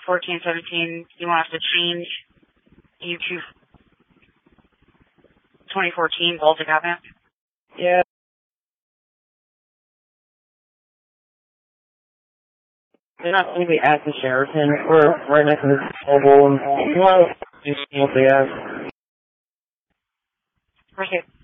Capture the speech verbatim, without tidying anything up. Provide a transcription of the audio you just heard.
fourteen seventeen, you want us to change you to twenty fourteen Baltic Avenue? Yeah. They're not going to be at the Sheraton. We're right next to the mobile and you want to just see what they have. Appreciate it.